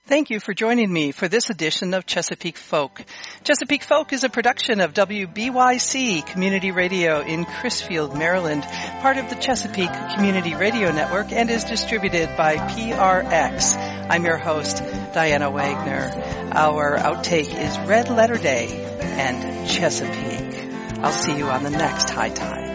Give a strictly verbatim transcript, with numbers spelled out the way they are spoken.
Thank you for joining me for this edition of Chesapeake Folk. Chesapeake Folk is a production of W B Y C Community Radio in Crisfield, Maryland, part of the Chesapeake Community Radio Network, and is distributed by P R X. I'm your host, Diana Wagner. Our outtake is Red Letter Day and Chesapeake. I'll see you on the next High Tide.